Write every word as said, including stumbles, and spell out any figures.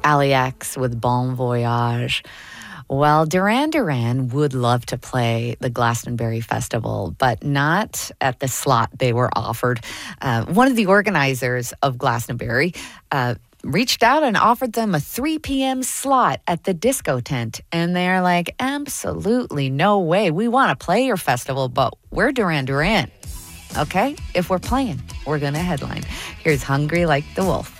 Ali X with Bon Voyage. Well, Duran Duran would love to play the Glastonbury Festival, but not at the slot they were offered. Uh, one of the organizers of Glastonbury uh, reached out and offered them a three p.m. slot at the disco tent. And they're like, absolutely no way. We want to play your festival, but we're Duran Duran. Okay? If we're playing, we're going to headline. Here's Hungry Like the Wolf.